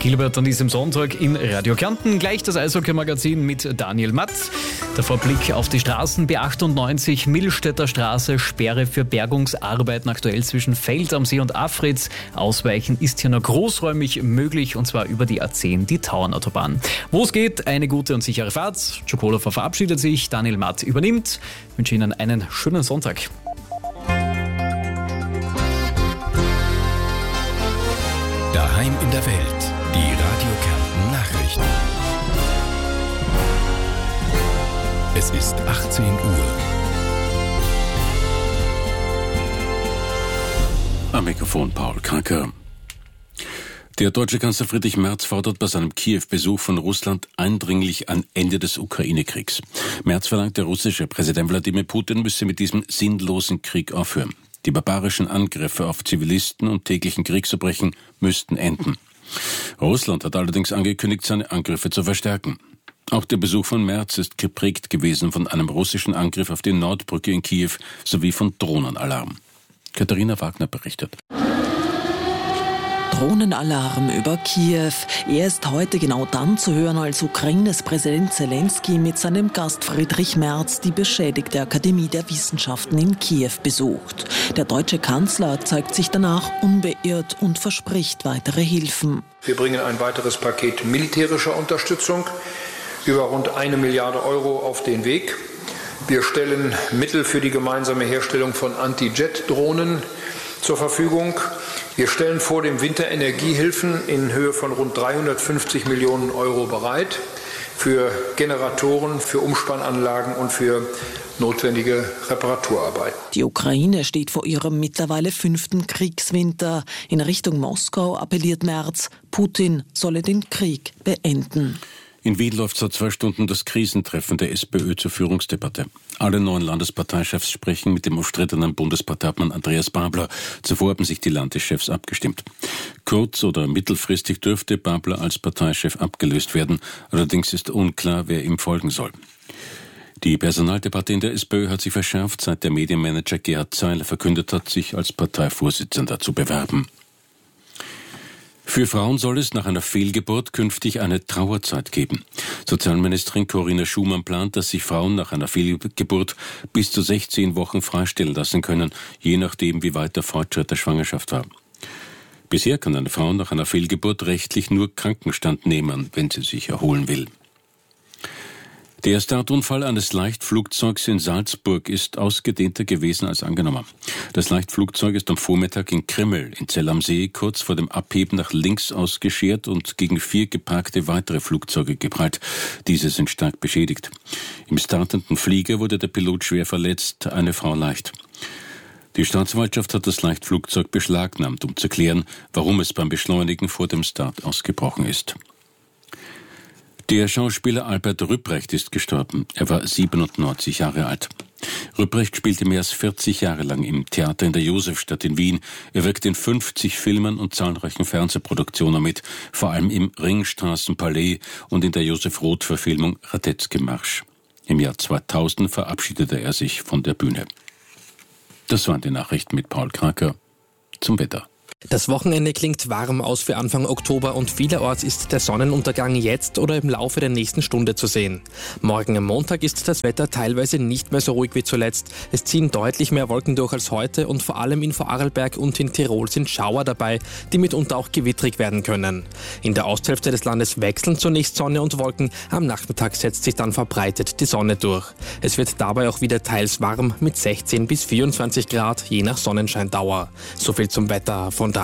Gilbert an diesem Sonntag in Radio Kärnten. Gleich das Eishockey-Magazin mit Daniel Matt. Davor Blick auf die Straßen. B98 Millstätter Straße, Sperre für Bergungsarbeiten aktuell zwischen Feld am See und Afritz. Ausweichen ist hier noch großräumig möglich und zwar über die A10, die Tauernautobahn. Wo es geht, eine gute und sichere Fahrt. Schokolofer verabschiedet sich, Daniel Matt übernimmt. Ich wünsche Ihnen einen schönen Sonntag. Daheim in der Welt. Die Radio Kärnten Nachrichten. Es ist 18 Uhr. Am Mikrofon Paul Kranker. Der deutsche Kanzler Friedrich Merz fordert bei seinem Kiew-Besuch von Russland eindringlich ein Ende des Ukraine-Kriegs. Merz verlangt, der russische Präsident Wladimir Putin müsse mit diesem sinnlosen Krieg aufhören. Die barbarischen Angriffe auf Zivilisten und täglichen Kriegsverbrechen müssten enden. Russland hat allerdings angekündigt, seine Angriffe zu verstärken. Auch der Besuch von Merz ist geprägt gewesen von einem russischen Angriff auf die Nordbrücke in Kiew sowie von Drohnenalarm. Katharina Wagner berichtet. Drohnenalarm über Kiew. Er ist heute genau dann zu hören, als Ukraines Präsident Zelensky mit seinem Gast Friedrich Merz die beschädigte Akademie der Wissenschaften in Kiew besucht. Der deutsche Kanzler zeigt sich danach unbeirrt und verspricht weitere Hilfen. Wir bringen ein weiteres Paket militärischer Unterstützung über rund 1 Milliarde Euro auf den Weg. Wir stellen Mittel für die gemeinsame Herstellung von Anti-Jet-Drohnen zur Verfügung. Wir stellen vor dem Winter Energiehilfen in Höhe von rund 350 Millionen Euro bereit für Generatoren, für Umspannanlagen und für notwendige Reparaturarbeiten. Die Ukraine steht vor ihrem mittlerweile 5. Kriegswinter. In Richtung Moskau appelliert Merz, Putin solle den Krieg beenden. In Wien läuft seit 2 Stunden das Krisentreffen der SPÖ zur Führungsdebatte. Alle 9 Landesparteichefs sprechen mit dem umstrittenen Bundesparteiobmann Andreas Babler. Zuvor haben sich die Landeschefs abgestimmt. Kurz- oder mittelfristig dürfte Babler als Parteichef abgelöst werden. Allerdings ist unklar, wer ihm folgen soll. Die Personaldebatte in der SPÖ hat sich verschärft, seit der Medienmanager Gerhard Zeiler verkündet hat, sich als Parteivorsitzender zu bewerben. Für Frauen soll es nach einer Fehlgeburt künftig eine Trauerzeit geben. Sozialministerin Corinna Schumann plant, dass sich Frauen nach einer Fehlgeburt bis zu 16 Wochen freistellen lassen können, je nachdem, wie weit der Fortschritt der Schwangerschaft war. Bisher kann eine Frau nach einer Fehlgeburt rechtlich nur Krankenstand nehmen, wenn sie sich erholen will. Der Startunfall eines Leichtflugzeugs in Salzburg ist ausgedehnter gewesen als angenommen. Das Leichtflugzeug ist am Vormittag in Krimmel in Zell am See kurz vor dem Abheben nach links ausgeschert und gegen 4 geparkte weitere Flugzeuge geprallt. Diese sind stark beschädigt. Im startenden Flieger wurde der Pilot schwer verletzt, eine Frau leicht. Die Staatsanwaltschaft hat das Leichtflugzeug beschlagnahmt, um zu klären, warum es beim Beschleunigen vor dem Start ausgebrochen ist. Der Schauspieler Albert Rüprecht ist gestorben. Er war 97 Jahre alt. Rüprecht spielte mehr als 40 Jahre lang im Theater in der Josefstadt in Wien. Er wirkte in 50 Filmen und zahlreichen Fernsehproduktionen mit, vor allem im Ringstraßenpalais und in der Josef-Roth-Verfilmung Radetzky-Marsch. Im Jahr 2000 verabschiedete er sich von der Bühne. Das waren die Nachrichten mit Paul Kranker. Zum Wetter. Das Wochenende klingt warm aus für Anfang Oktober und vielerorts ist der Sonnenuntergang jetzt oder im Laufe der nächsten Stunde zu sehen. Morgen am Montag ist das Wetter teilweise nicht mehr so ruhig wie zuletzt. Es ziehen deutlich mehr Wolken durch als heute und vor allem in Vorarlberg und in Tirol sind Schauer dabei, die mitunter auch gewittrig werden können. In der Osthälfte des Landes wechseln zunächst Sonne und Wolken, am Nachmittag setzt sich dann verbreitet die Sonne durch. Es wird dabei auch wieder teils warm mit 16 bis 24 Grad je nach Sonnenscheindauer. So viel zum Wetter von